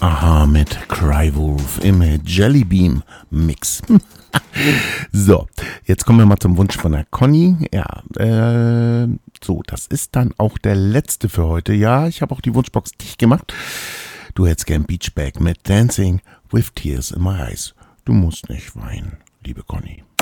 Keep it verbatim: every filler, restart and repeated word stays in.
Aha mit Cry-Wolf im Jellybean Mix. So, jetzt kommen wir mal zum Wunsch von der Conny. Ja, äh, so, das ist dann auch der letzte für heute. Ja, ich habe auch die Wunschbox dicht gemacht. Du hättest gern Beachback mit Dancing with Tears in My Eyes. Du musst nicht weinen, liebe Conny.